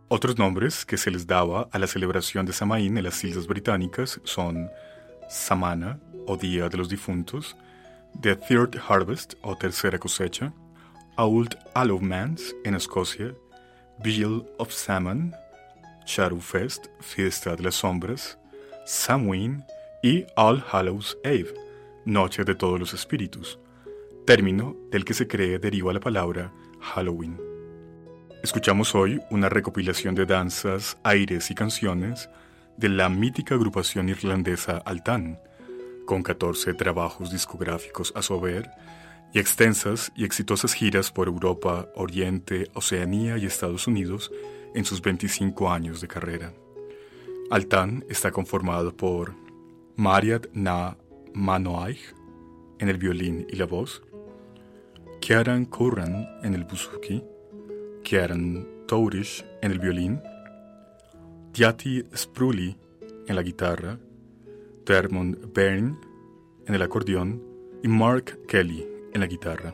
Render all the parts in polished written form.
Otros nombres que se les daba a la celebración de Samaín en las Islas Británicas son Samana o Día de los Difuntos, The Third Harvest o Tercera Cosecha, Old Allowmans en Escocia, Vigil of Samhain, Shadow Fest, Fiesta de las Sombras, Samhain y All Hallows Eve, Noche de Todos los Espíritus, término del que se cree deriva la palabra Halloween. Escuchamos hoy una recopilación de danzas, aires y canciones de la mítica agrupación irlandesa Altan, con 14 trabajos discográficos a su haber y extensas y exitosas giras por Europa, Oriente, Oceanía y Estados Unidos en sus 25 años de carrera. Altan está conformado por Mariad na Manoaig en el violín y la voz, Ciaran Curran en el buzuki, Ciaran Tourish en el violín, Tiati Sprulli en la guitarra, Dermot Byrne en el acordeón y Mark Kelly en la guitarra.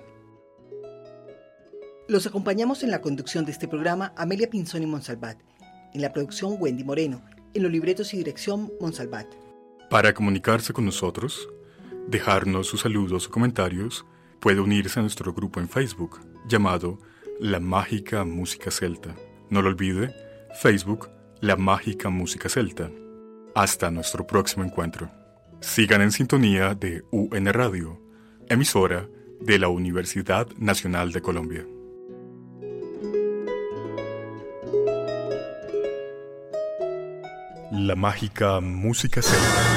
Los acompañamos en la conducción de este programa Amelia Pinzón y Monsalvat, en la producción Wendy Moreno, en los libretos y dirección Monsalvat. Para comunicarse con nosotros, dejarnos sus saludos o comentarios, puede unirse a nuestro grupo en Facebook llamado La Mágica Música Celta. No lo olvide, Facebook, La Mágica Música Celta. Hasta nuestro próximo encuentro. Sigan en sintonía de UN Radio, emisora de la Universidad Nacional de Colombia. La Mágica Música Celta.